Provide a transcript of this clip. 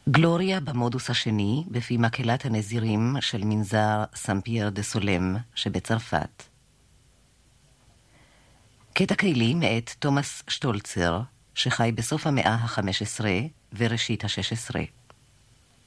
גלוריה במודוס השני, בפי מקהלת הנזירים של מנזר סן פייר דה סולם שבצרפת. קטע קהילי מאת תומאס שטולצר, שחי בסוף המאה ה-15 וראשית ה-16.